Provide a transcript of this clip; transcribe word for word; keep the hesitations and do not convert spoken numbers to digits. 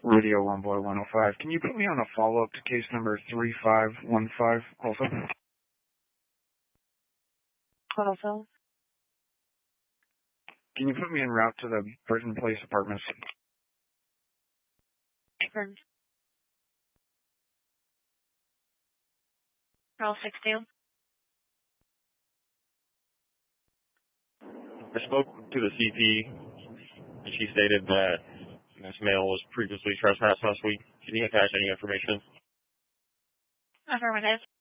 Radio One Boy one oh five. Can you put me on a follow-up to case number three five one five also? Also. Can you put me en route to the Burton Place Apartments? Burton. Roll six two. I spoke to the C P, and she stated that this male was previously trespassed last week. Can you attach any information? Affirmative.